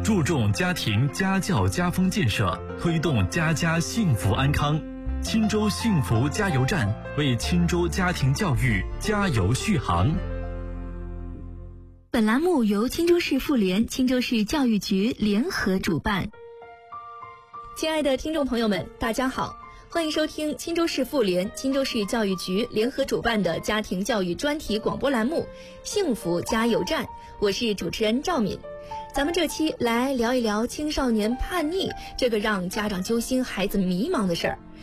注重家庭家教家风建设，推动家家幸福安康。钦州幸福加油站为钦州家庭教育加油续航。 本栏目由钦州市妇联、钦州市教育局联合主办。亲爱的听众朋友们，大家好，欢迎收听钦州市妇联、钦州市教育局联合主办的家庭教育专题广播栏目《幸福加油站》，我是主持人赵敏。咱们这期来聊一聊青少年叛逆这个让家长揪心、孩子迷茫的事儿。